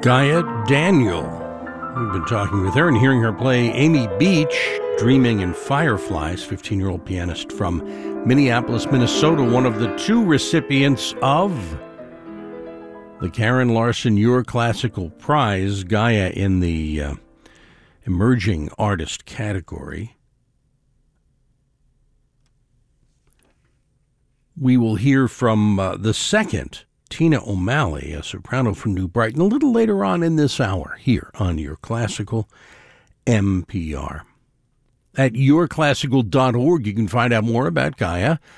Gaia Daniel. We've been talking with her and hearing her play Amy Beach, Dreaming in Fireflies, 15-year-old pianist from Minneapolis, Minnesota, one of the two recipients of the Karen Larson Your Classical Prize, Gaia in the Emerging Artist category. We will hear from the second, Tina O'Malley, a soprano from New Brighton, a little later on in this hour here on Your Classical NPR. At yourclassical.org, you can find out more about Gaia.